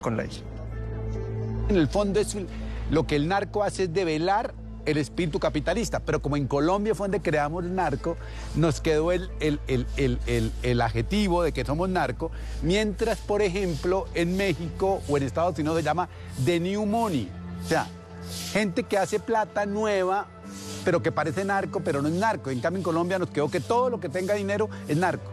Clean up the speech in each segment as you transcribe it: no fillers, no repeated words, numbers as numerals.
con ley. En el fondo lo que el narco hace es develar el espíritu capitalista, pero como en Colombia fue donde creamos el narco, nos quedó el adjetivo de que somos narco, mientras, por ejemplo, en México o en Estados Unidos se llama the new money, o sea, gente que hace plata nueva, pero que parece narco, pero no es narco. En cambio, en Colombia nos quedó que todo lo que tenga dinero es narco.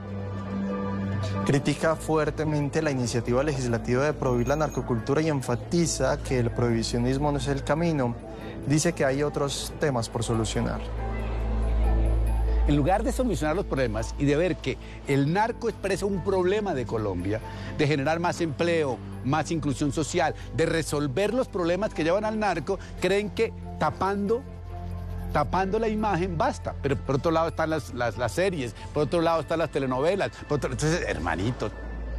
Critica fuertemente la iniciativa legislativa de prohibir la narcocultura y enfatiza que el prohibicionismo no es el camino. Dice que hay otros temas por solucionar. En lugar de solucionar los problemas y de ver que el narco expresa un problema de Colombia, de generar más empleo, más inclusión social, de resolver los problemas que llevan al narco, creen que tapando la imagen basta. Pero por otro lado están las series, por otro lado están las telenovelas. Entonces, hermanito.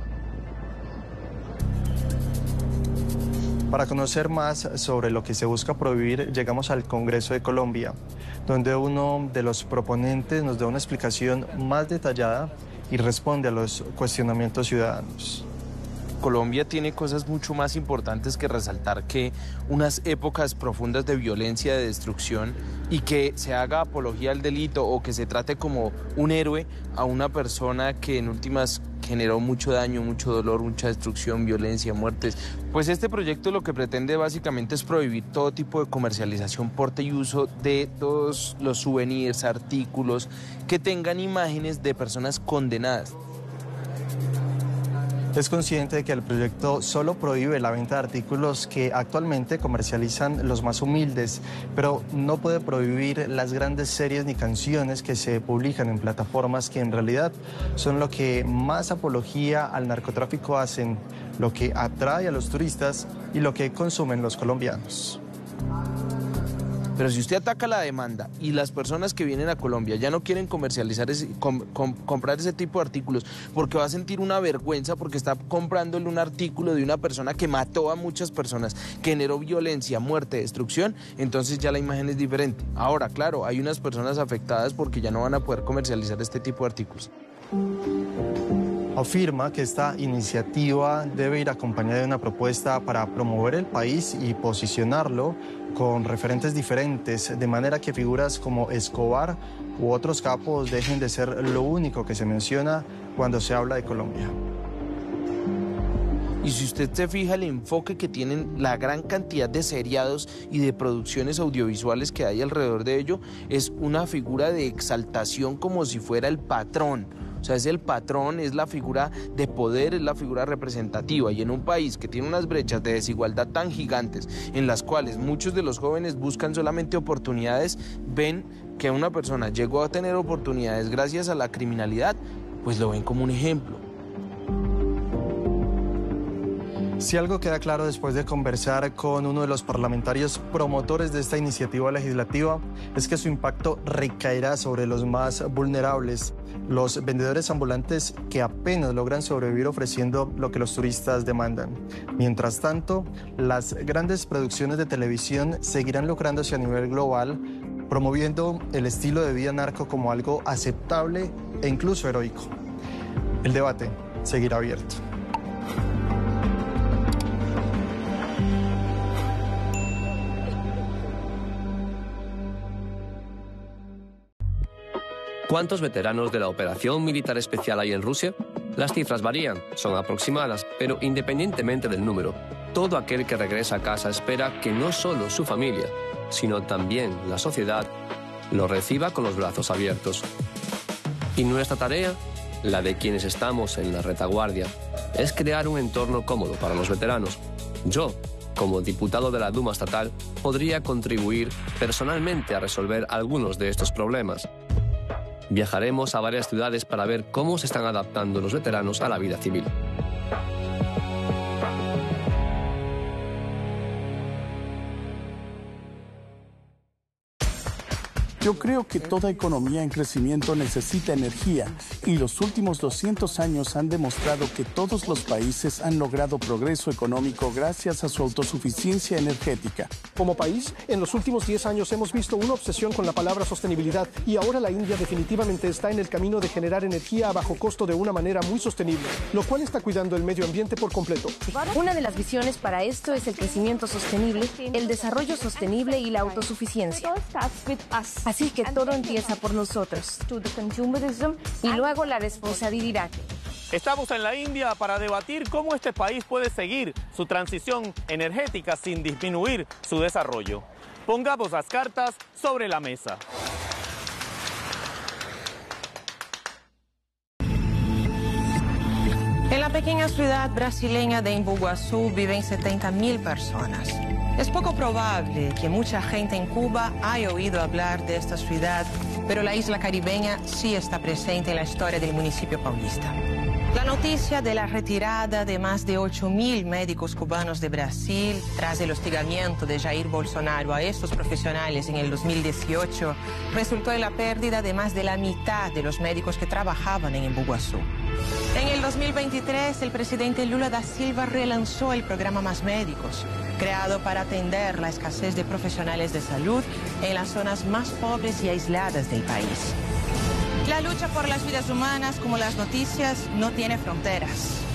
Para conocer más sobre lo que se busca prohibir, llegamos al Congreso de Colombia, donde uno de los proponentes nos da una explicación más detallada y responde a los cuestionamientos ciudadanos. Colombia tiene cosas mucho más importantes que resaltar que unas épocas profundas de violencia, de destrucción, y que se haga apología al delito o que se trate como un héroe a una persona que en últimas generó mucho daño, mucho dolor, mucha destrucción, violencia, muertes. Pues este proyecto lo que pretende básicamente es prohibir todo tipo de comercialización, porte y uso de todos los souvenirs, artículos que tengan imágenes de personas condenadas. Es consciente de que el proyecto solo prohíbe la venta de artículos que actualmente comercializan los más humildes, pero no puede prohibir las grandes series ni canciones que se publican en plataformas que en realidad son lo que más apología al narcotráfico hacen, lo que atrae a los turistas y lo que consumen los colombianos. Pero si usted ataca la demanda y las personas que vienen a Colombia ya no quieren comercializar, comprar ese tipo de artículos porque va a sentir una vergüenza porque está comprándole un artículo de una persona que mató a muchas personas, que generó violencia, muerte, destrucción, entonces ya la imagen es diferente. Ahora, claro, hay unas personas afectadas porque ya no van a poder comercializar este tipo de artículos. Afirma que esta iniciativa debe ir acompañada de una propuesta para promover el país y posicionarlo con referentes diferentes, de manera que figuras como Escobar u otros capos dejen de ser lo único que se menciona cuando se habla de Colombia. Y si usted se fija el enfoque que tienen la gran cantidad de seriados y de producciones audiovisuales que hay alrededor de ello, es una figura de exaltación como si fuera el patrón. O sea, es el patrón, es la figura de poder, es la figura representativa. Y en un país que tiene unas brechas de desigualdad tan gigantes, en las cuales muchos de los jóvenes buscan solamente oportunidades, ven que una persona llegó a tener oportunidades gracias a la criminalidad, pues lo ven como un ejemplo. Si algo queda claro después de conversar con uno de los parlamentarios promotores de esta iniciativa legislativa, es que su impacto recaerá sobre los más vulnerables, los vendedores ambulantes que apenas logran sobrevivir ofreciendo lo que los turistas demandan. Mientras tanto, las grandes producciones de televisión seguirán lucrándose a nivel global, promoviendo el estilo de vida narco como algo aceptable e incluso heroico. El debate seguirá abierto. ¿Cuántos veteranos de la operación militar especial hay en Rusia? Las cifras varían, son aproximadas, pero independientemente del número, todo aquel que regresa a casa espera que no solo su familia, sino también la sociedad, lo reciba con los brazos abiertos. Y nuestra tarea, la de quienes estamos en la retaguardia, es crear un entorno cómodo para los veteranos. Yo, como diputado de la Duma estatal, podría contribuir personalmente a resolver algunos de estos problemas. Viajaremos a varias ciudades para ver cómo se están adaptando los veteranos a la vida civil. Yo creo que toda economía en crecimiento necesita energía y los últimos 200 años han demostrado que todos los países han logrado progreso económico gracias a su autosuficiencia energética. Como país, en los últimos 10 años hemos visto una obsesión con la palabra sostenibilidad y ahora la India definitivamente está en el camino de generar energía a bajo costo de una manera muy sostenible, lo cual está cuidando el medio ambiente por completo. Una de las visiones para esto es el crecimiento sostenible, el desarrollo sostenible y la autosuficiencia. Así que todo empieza por nosotros. Y luego la responsabilidad. Estamos en la India para debatir cómo este país puede seguir su transición energética sin disminuir su desarrollo. Pongamos las cartas sobre la mesa. En la pequeña ciudad brasileña de Embu-Guaçu viven 70.000 personas. Es poco probable que mucha gente en Cuba haya oído hablar de esta ciudad, pero la isla caribeña sí está presente en la historia del municipio paulista. La noticia de la retirada de más de 8.000 médicos cubanos de Brasil tras el hostigamiento de Jair Bolsonaro a estos profesionales en el 2018 resultó en la pérdida de más de la mitad de los médicos que trabajaban en Embu-Guaçu. En el 2023, el presidente Lula da Silva relanzó el programa Más Médicos, creado para atender la escasez de profesionales de salud en las zonas más pobres y aisladas del país. La lucha por las vidas humanas, como las noticias, no tiene fronteras.